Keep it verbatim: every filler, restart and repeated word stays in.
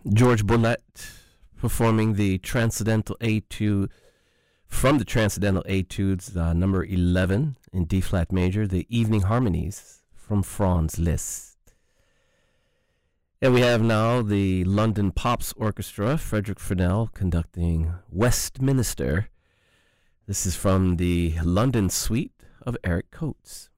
George Bollett performing the Transcendental Etude from the Transcendental Etudes, uh, number eleven in D flat major, the Evening Harmonies from Franz Liszt. And we have now the London Pops Orchestra, Frederick Fresnel conducting Westminster. This is from the London Suite of Eric Coates.